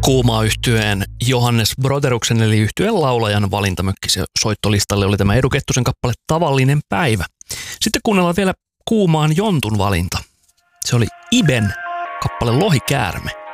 Kuuma yhtyeen Johannes Broderuksen eli yhtyeen laulajan valintamökki. Se soittolistalle oli tämä Edu Kettusen kappale Tavallinen päivä. Sitten kuunnellaan vielä Kuumaan Jontun valinta. Se oli Iben kappale Lohikäärme.